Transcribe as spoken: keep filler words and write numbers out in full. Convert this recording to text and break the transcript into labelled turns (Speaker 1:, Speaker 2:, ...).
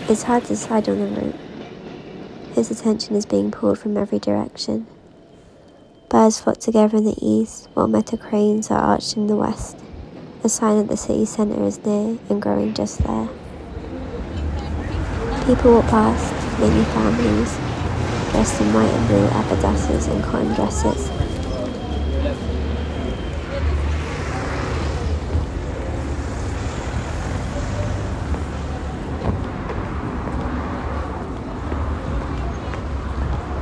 Speaker 1: It's hard to decide on the route. His attention is being pulled from every direction. Birds flock together in the east, while metal cranes are arched in the west, a sign that the city centre is near and growing just there. People walk past, mainly families, dressed in white and blue abadasses and cotton dresses.